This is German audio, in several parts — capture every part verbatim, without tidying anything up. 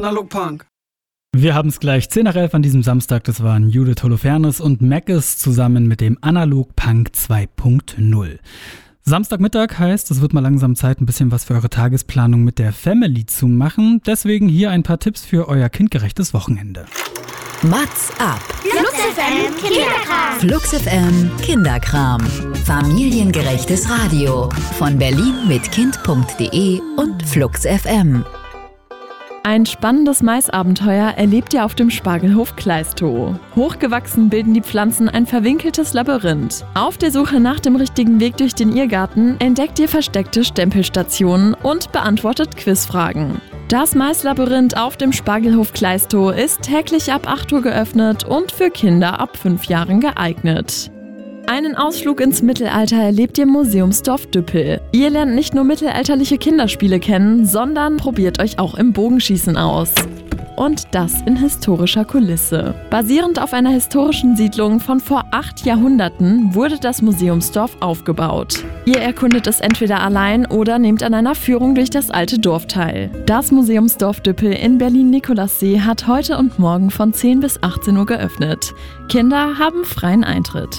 Analog Punk. Wir haben es gleich zehn nach elf an diesem Samstag. Das waren Judith Holofernes und Mackes zusammen mit dem Analog Punk zwei Punkt null. Samstagmittag heißt, es wird mal langsam Zeit, ein bisschen was für eure Tagesplanung mit der Family zu machen. Deswegen hier ein paar Tipps für euer kindgerechtes Wochenende. Mats ab. Flux F M Kinderkram. Flux F M Kinderkram. Familiengerechtes Radio von Berlin mit Kind punkt de und Flux F M. Ein spannendes Maisabenteuer erlebt ihr auf dem Spargelhof Kleistow. Hochgewachsen bilden die Pflanzen ein verwinkeltes Labyrinth. Auf der Suche nach dem richtigen Weg durch den Irrgarten entdeckt ihr versteckte Stempelstationen und beantwortet Quizfragen. Das Maislabyrinth auf dem Spargelhof Kleistow ist täglich ab acht Uhr geöffnet und für Kinder ab fünf Jahren geeignet. Einen Ausflug ins Mittelalter erlebt ihr im Museumsdorf Düppel. Ihr lernt nicht nur mittelalterliche Kinderspiele kennen, sondern probiert euch auch im Bogenschießen aus. Und das in historischer Kulisse. Basierend auf einer historischen Siedlung von vor acht Jahrhunderten wurde das Museumsdorf aufgebaut. Ihr erkundet es entweder allein oder nehmt an einer Führung durch das alte Dorf teil. Das Museumsdorf Düppel in Berlin-Nikolassee hat heute und morgen von zehn bis achtzehn Uhr geöffnet. Kinder haben freien Eintritt.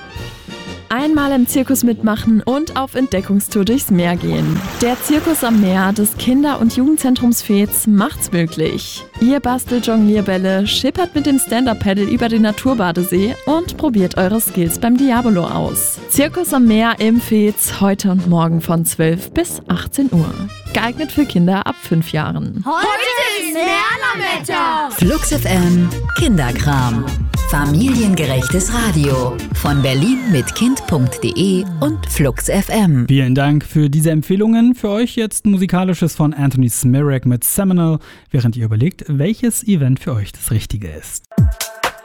Einmal im Zirkus mitmachen und auf Entdeckungstour durchs Meer gehen. Der Zirkus am Meer des Kinder- und Jugendzentrums Veets macht's möglich. Ihr bastelt Jonglierbälle, schippert mit dem Stand-Up-Paddle über den Naturbadesee und probiert eure Skills beim Diabolo aus. Zirkus am Meer im Veets, heute und morgen von zwölf bis achtzehn Uhr. Geeignet für Kinder ab fünf Jahren. Heute ist Lernerwetter. Flux F M Kinderkram. Familiengerechtes Radio von Berlin mit Kind punkt de und Flux F M. Vielen Dank für diese Empfehlungen. Für euch jetzt Musikalisches von Anthony Smirek mit Seminole, während ihr überlegt, welches Event für euch das Richtige ist.